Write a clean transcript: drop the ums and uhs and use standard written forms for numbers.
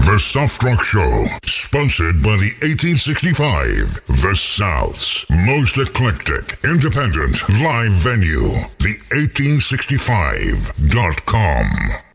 The Soft Rock Show, sponsored by the 1865, the South's most eclectic, independent live venue, the 1865.com.